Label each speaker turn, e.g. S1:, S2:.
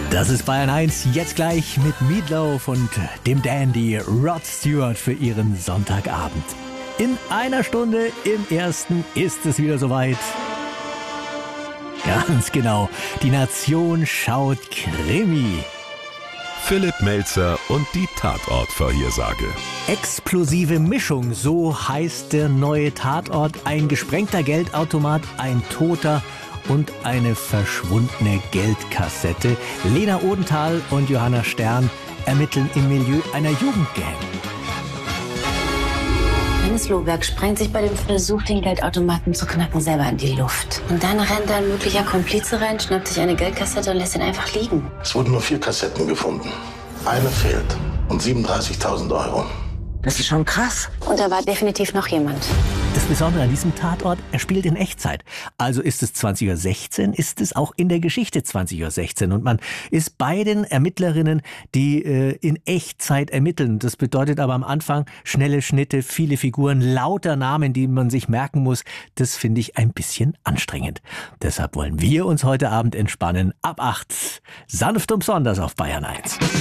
S1: Das ist Bayern 1, jetzt gleich mit Meatloaf und dem Dandy Rod Stewart für Ihren Sonntagabend. In einer Stunde im Ersten ist es wieder soweit. Ganz genau, die Nation schaut Krimi.
S2: Philipp Melzer und die Tatortvorhersage.
S1: Explosive Mischung, so heißt der neue Tatort. Ein gesprengter Geldautomat, ein Toter und eine verschwundene Geldkassette. Lena Odenthal und Johanna Stern ermitteln im Milieu einer Jugendgang.
S3: Dennis Lohberg sprengt sich bei dem Versuch, den Geldautomaten zu knacken, selber in die Luft. Und dann rennt ein möglicher Komplize rein, schnappt sich eine Geldkassette und lässt ihn einfach liegen.
S4: Es wurden nur 4 Kassetten gefunden. Eine fehlt. Und 37.000 Euro.
S3: Das ist schon krass. Und da war definitiv noch jemand.
S1: Das Besondere an diesem Tatort, er spielt in Echtzeit. Also ist es 20:16 Uhr, ist es auch in der Geschichte 20:16 Uhr. Und man ist bei den Ermittlerinnen, die in Echtzeit ermitteln. Das bedeutet aber am Anfang schnelle Schnitte, viele Figuren, lauter Namen, die man sich merken muss. Das finde ich ein bisschen anstrengend. Deshalb wollen wir uns heute Abend entspannen. Ab 8, sanft und besonders auf Bayern 1.